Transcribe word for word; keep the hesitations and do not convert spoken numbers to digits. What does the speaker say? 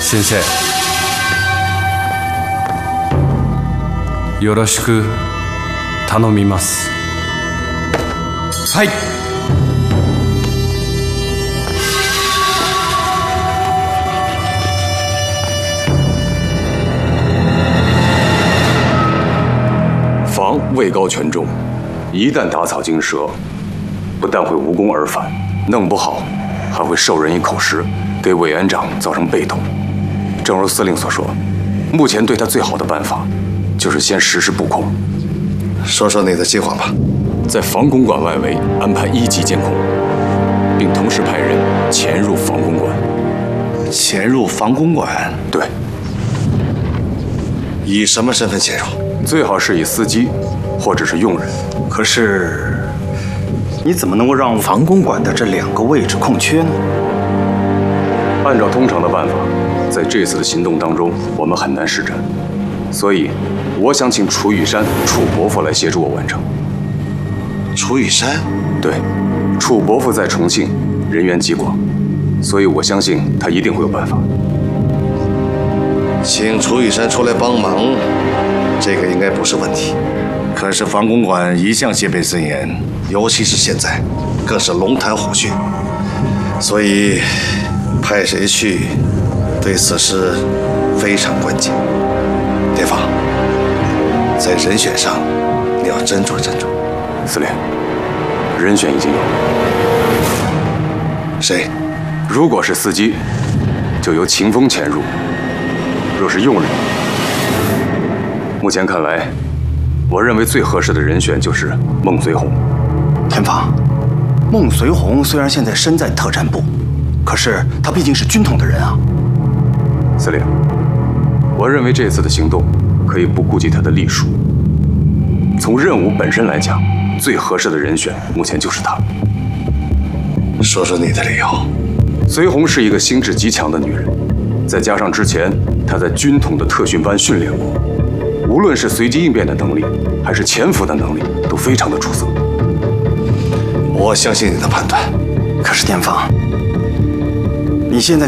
先生，よろしく頼みます。はい。 防位高权重，一旦打草惊蛇，不但会无功而返，弄不好还会授人以口实，给委员长造成背痛。正如司令所说，目前对他最好的办法，就是先实施布控。 说说你的计划吧。 在防公馆外围安排一级监控，并同时派人潜入防公馆。 潜入防公馆？ 对。 以什么身份潜入？ 最好是以司机，或者是佣人。 可是，你怎么能够让防公馆的这两个位置空缺呢？ 按照通常的办法，在这次的行动当中，我们很难施展，所以，我想请楚雨山、楚伯父来协助我完成。 楚雨山？ 对，楚伯父在重庆，人员极广，所以我相信他一定会有办法。 请楚雨山出来帮忙，这个应该不是问题。可是防公馆一向戒备森严，尤其是现在，更是龙潭虎穴，所以派谁去，对此事非常关键。殿方，在人选上，你要斟酌斟酌。 司令，人选已经有了。 谁？ 如果是司机，就由秦风潜入；若是佣人，目前看来，我认为最合适的人选就是孟随红。 天放，孟随红虽然现在身在特战部，可是他毕竟是军统的人啊。 司令，我认为这次的行动可以不顾及他的隶属。从任务本身来讲，最合适的人选目前就是他。 说说你的理由。 随红是一个心智极强的女人，再加上之前她在军统的特训班训练过，无论是随机应变的能力，还是潜伏的能力，都非常的出色。 我相信你的判断。 可是殿方，你现在